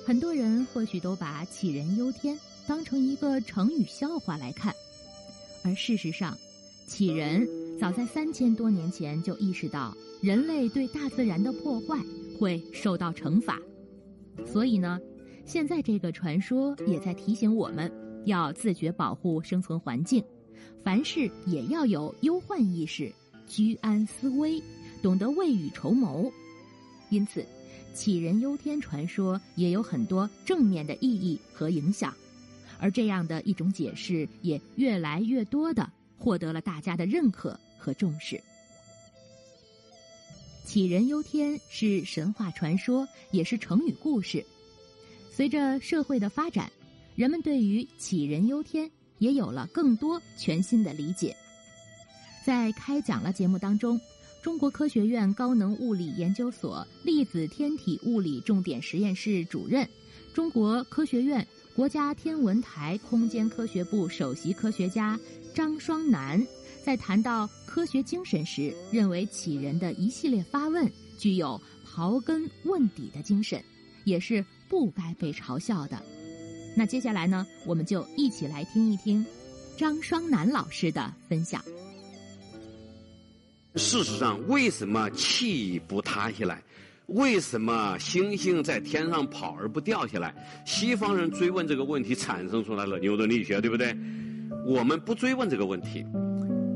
很多人或许都把杞人忧天当成一个成语笑话来看，而事实上，杞人早在3000多年前就意识到人类对大自然的破坏会受到惩罚。所以呢，现在这个传说也在提醒我们要自觉保护生存环境，凡事也要有忧患意识，居安思危，懂得未雨绸缪。因此，杞人忧天传说也有很多正面的意义和影响，而这样的一种解释也越来越多地获得了大家的认可和重视。杞人忧天是神话传说，也是成语故事。随着社会的发展，人们对于杞人忧天也有了更多全新的理解。在开讲了节目当中，中国科学院高能物理研究所粒子天体物理重点实验室主任，中国科学院国家天文台空间科学部首席科学家张双楠在谈到科学精神时，认为杞人的一系列发问具有刨根问底的精神，也是不该被嘲笑的。那接下来呢，我们就一起来听一听张双楠老师的分享。 事实上，为什么气不塌下来？为什么星星在天上跑而不掉下来？西方人追问这个问题，产生出来了牛顿力学，对不对？我们不追问这个问题，